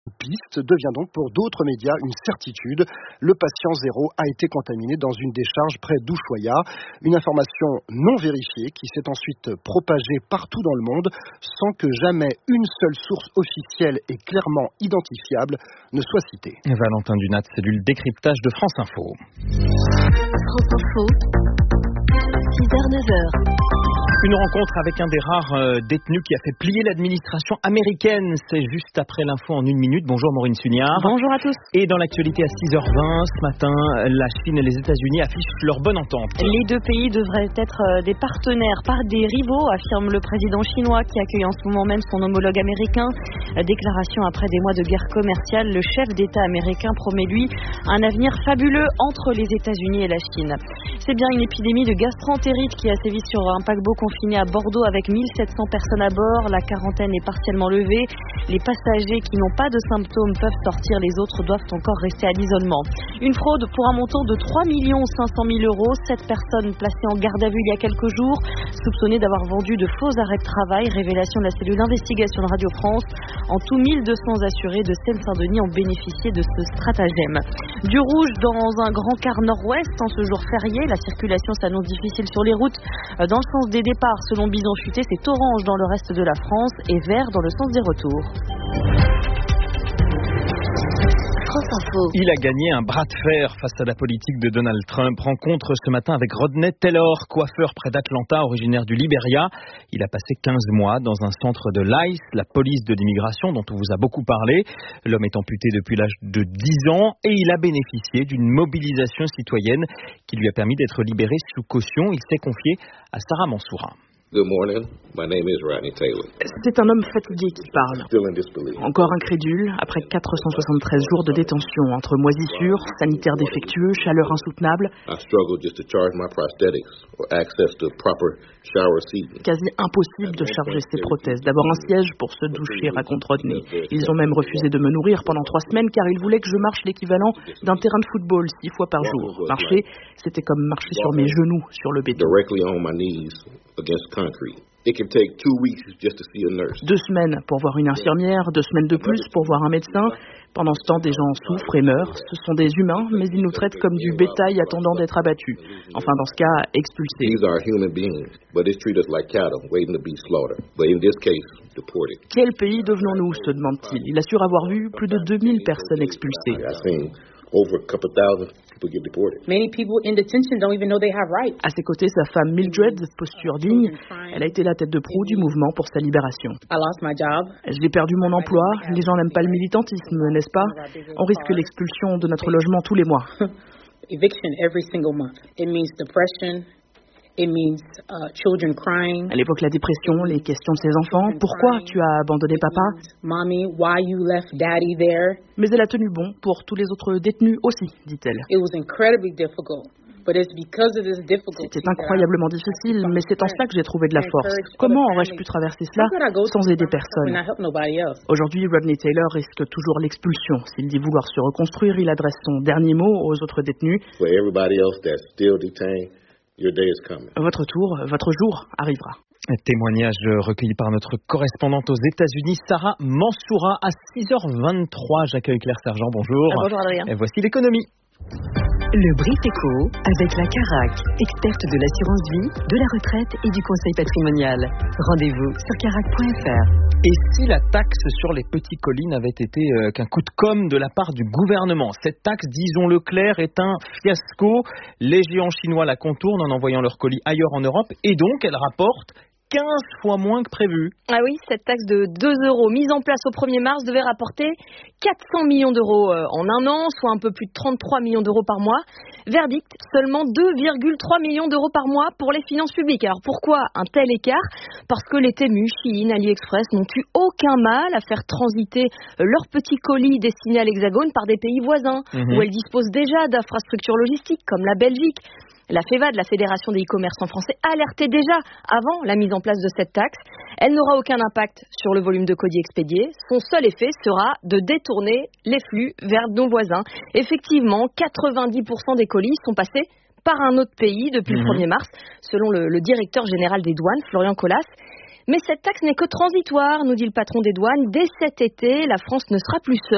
Piste devient donc pour d'autres médias une certitude. Le patient zéro a été contaminé dans une décharge près d'Ushuaïa. Une information non vérifiée qui s'est ensuite propagée partout dans le monde sans que jamais une seule source officielle et clairement identifiable ne soit citée. Valentin Dunat, cellule décryptage de France Info. France Info, 6h-9h. Une rencontre avec un des rares détenus qui a fait plier l'administration américaine. C'est juste après l'info en 1 minute. Bonjour Maureen Sugnard. Bonjour à tous. Et dans l'actualité à 6h20, ce matin, la Chine et les États-Unis affichent leur bonne entente. Les deux pays devraient être des partenaires, pas des rivaux, affirme le président chinois qui accueille en ce moment même son homologue américain. Déclaration après des mois de guerre commerciale, le chef d'État américain promet lui un avenir fabuleux entre les États-Unis et la Chine. C'est bien une épidémie de gastroentérite qui a sévi sur un paquebot confiné à Bordeaux avec 1700 personnes à bord. La quarantaine est partiellement levée. Les passagers qui n'ont pas de symptômes peuvent sortir, les autres doivent encore rester à l'isolement. Une fraude pour un montant de 3 500 000 €. 7 personnes placées en garde à vue il y a quelques jours, soupçonnées d'avoir vendu de faux arrêts de travail. Révélation de la cellule d'investigation de Radio France. En tout, 1200 assurés de Seine-Saint-Denis ont bénéficié de ce stratagème. Du rouge dans un grand quart nord-ouest en ce jour férié. La circulation s'annonce difficile sur les routes. Dans le sens des départs, selon Bison Futé, c'est orange dans le reste de la France et vert dans le sens des retours. Il a gagné un bras de fer face à la politique de Donald Trump. Rencontre ce matin avec Rodney Taylor, coiffeur près d'Atlanta, originaire du Liberia. Il a passé 15 mois dans un centre de l'ICE, la police de l'immigration dont on vous a beaucoup parlé. L'homme est amputé depuis l'âge de 10 ans et il a bénéficié d'une mobilisation citoyenne qui lui a permis d'être libéré sous caution. Il s'est confié à Sarah Mansoura. Good morning. My name is Rodney Taylor. C'est un homme fatigué qui parle. Still in disbelief. Encore incrédule, après 473 jours de détention entre moisissures, sanitaires défectueux, chaleur insoutenable. I struggle just to charge my prosthetics or access to proper shower seating. Quasi impossible de charger ses prothèses. D'abord un siège pour se doucher, raconte Rodney. Ils ont même refusé de me nourrir pendant 3 semaines car ils voulaient que je marche l'équivalent d'un terrain de football 6 fois par jour. Marcher, c'était comme marcher sur mes genoux sur le béton. Directly on my knees against concrete. It can take 2 weeks just to see a nurse. 2 semaines pour voir une infirmière, 2 semaines de plus pour voir un médecin. Pendant ce temps, des gens souffrent et meurent. Ce sont des humains, mais ils nous traitent comme du bétail attendant d'être abattu. Enfin, dans ce cas, expulsés. These are human beings, but they treat us like cattle waiting to be slaughtered. But in this case, deported. Quel pays devenons-nous, se demande-t-il. Il assure avoir vu plus de 2000 personnes expulsées. I've seen over a couple thousand people get deported. Many people in detention don't even know they have rights. À ses côtés, sa femme Mildred, posture digne. Elle a été la tête de proue du mouvement pour sa libération. I lost my job. J'ai perdu mon emploi. Les gens n'aiment pas le militantisme, n'est-ce pas? On risque l'expulsion de notre logement tous les mois. Eviction every single month. It means depression. It means children crying. Elle évoque la dépression, les questions de ses enfants. Pourquoi tu as abandonné papa? Mommy, why you left daddy there? Mais elle a tenu bon pour tous les autres détenus aussi, dit-elle. It was incredibly difficult. But it's because of this difficulty. C'était incroyablement difficile, mais c'est en cela que j'ai trouvé de la force. Comment aurais-je pu traverser cela sans aider personne? Aujourd'hui, Rodney Taylor risque toujours l'expulsion. S'il dit vouloir se reconstruire, il adresse son dernier mot aux autres détenus. For everybody else that's still detained, your day is coming. Votre tour, votre jour arrivera. Témoignage recueilli par notre correspondante aux États-Unis, Sarah Mansoura, à 6h23. J'accueille Claire Sergent, bonjour. Bonjour Adrien. Et voici l'économie. Le Brit Éco avec la Carac, experte de l'assurance vie, de la retraite et du conseil patrimonial. Rendez-vous sur carac.fr. Et si la taxe sur les petits colis n'avait été qu'un coup de com' de la part du gouvernement? Cette taxe, disons-le clair, est un fiasco. Les géants chinois la contournent en envoyant leurs colis ailleurs en Europe et donc elle rapporte 15 fois moins que prévu. Ah oui, cette taxe de 2 € mise en place au 1er mars devait rapporter 400 millions d'euros en un an, soit un peu plus de 33 millions d'euros par mois. Verdict, seulement 2,3 millions d'euros par mois pour les finances publiques. Alors pourquoi un tel écart? Parce que les Temu, Shein, AliExpress n'ont eu aucun mal à faire transiter leurs petits colis destinés à l'Hexagone par des pays voisins, où elles disposent déjà d'infrastructures logistiques comme la Belgique. La FEVAD, la Fédération des e-commerçants français, alertait déjà avant la mise en place de cette taxe. Elle n'aura aucun impact sur le volume de colis expédiés. Son seul effet sera de détourner les flux vers nos voisins. Effectivement, 90% des colis sont passés par un autre pays depuis le 1er mars, selon le directeur général des douanes, Florian Collas. Mais cette taxe n'est que transitoire, nous dit le patron des douanes. Dès cet été, la France ne sera plus seule.